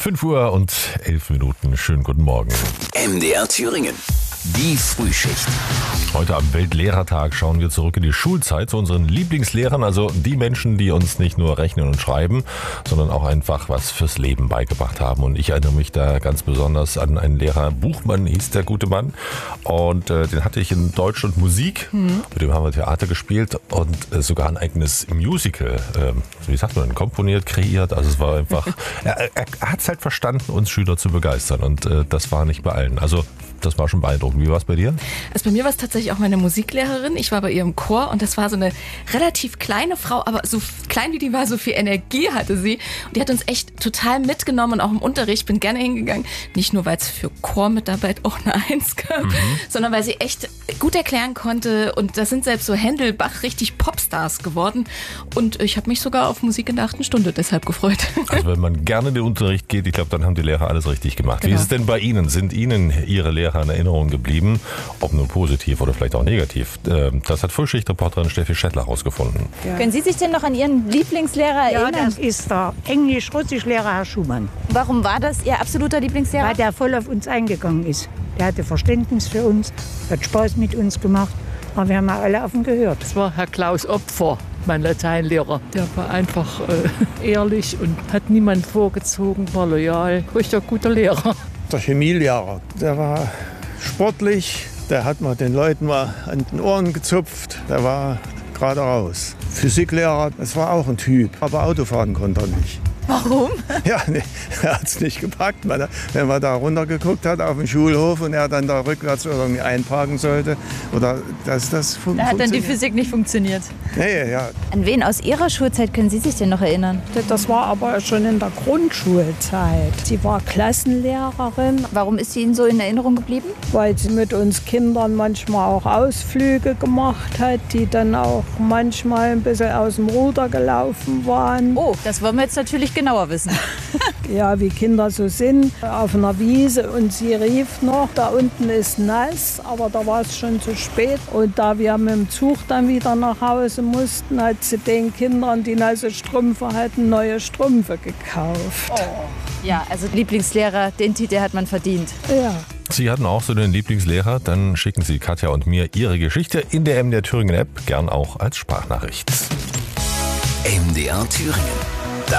5:11 Schönen guten Morgen. MDR Thüringen. Die Frühschicht. Heute am Weltlehrertag schauen wir zurück in die Schulzeit zu unseren Lieblingslehrern, also die Menschen, die uns nicht nur rechnen und schreiben, sondern auch einfach was fürs Leben beigebracht haben. Und ich erinnere mich da ganz besonders an einen Lehrer, Buchmann hieß der gute Mann. Und den hatte ich in Deutsch und Musik. Mit dem haben wir Theater gespielt und sogar ein eigenes Musical, wie sagt man, komponiert, kreiert. Also es war einfach, er hat es halt verstanden, uns Schüler zu begeistern. Und das war nicht bei allen. Also das war schon beeindruckend. Wie war es bei dir? Also bei mir war es tatsächlich auch meine Musiklehrerin. Ich war bei ihr im Chor und das war so eine relativ kleine Frau, aber so klein wie die war, so viel Energie hatte sie. Und die hat uns echt total mitgenommen und auch im Unterricht bin gerne hingegangen. Nicht nur, weil es für Chormitarbeit auch eine 1 gab, sondern weil sie echt gut erklären konnte. Und da sind selbst so Händel, Bach richtig Popstars geworden. Und ich habe mich sogar auf Musik in der 8. Stunde deshalb gefreut. Also wenn man gerne in den Unterricht geht, ich glaube, dann haben die Lehrer alles richtig gemacht. Genau. Wie ist es denn bei Ihnen? Sind Ihnen Ihre Lehrer in Erinnerung geblieben? Ob nur positiv oder vielleicht auch negativ? Das hat Frühschichtreporterin Steffi Schettler herausgefunden. Ja. Können Sie sich denn noch an Ihren Lieblingslehrer erinnern? Ja, das ist der Englisch-Russisch-Lehrer Herr Schumann. Warum war das Ihr absoluter Lieblingslehrer? Weil der voll auf uns eingegangen ist. Der hatte Verständnis für uns, hat Spaß mit uns gemacht. Aber wir haben auch alle auf ihn gehört. Das war Herr Klaus Opfer, mein Lateinlehrer. Der war einfach ehrlich und hat niemand vorgezogen, war loyal. Richtig guter Lehrer. Der Chemielehrer, der war sportlich, der hat mal den Leuten mal an den Ohren gezupft, der war gerade raus. Physiklehrer, das war auch ein Typ, aber Autofahren konnte er nicht. Warum? Ja, nee, er hat es nicht gepackt, weil wenn man da runtergeguckt hat auf den Schulhof und er dann da rückwärts irgendwie einparken sollte, oder das Da hat dann die Physik nicht funktioniert. Nee, ja. An wen aus Ihrer Schulzeit können Sie sich denn noch erinnern? Das war aber schon in der Grundschulzeit. Sie war Klassenlehrerin, Warum ist sie Ihnen so in Erinnerung geblieben? weil sie mit uns Kindern manchmal auch Ausflüge gemacht hat, die dann auch manchmal ein bisschen aus dem Ruder gelaufen waren. Oh, das wollen wir jetzt natürlich genauer wissen. Ja, wie Kinder so sind, auf einer Wiese. Und sie rief noch, da unten ist nass, aber da war es schon zu spät. Und da wir mit dem Zug dann wieder nach Hause mussten, hat sie den Kindern, die nasse Strümpfe hatten, neue Strümpfe gekauft. Ja, also Lieblingslehrer, den Titel hat man verdient. Ja. Sie hatten auch so einen Lieblingslehrer? Dann schicken Sie Katja und mir Ihre Geschichte in der MDR Thüringen App, gern auch als Sprachnachricht. MDR Thüringen.